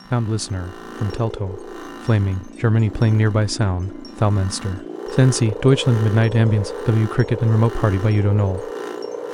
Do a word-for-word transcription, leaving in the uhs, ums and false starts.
Found listener, from Telto. Flaming, Germany playing nearby sound, Thalmenster. Sensi, Deutschland Midnight Ambience, W Cricket and Remote Party by Udo Knoll.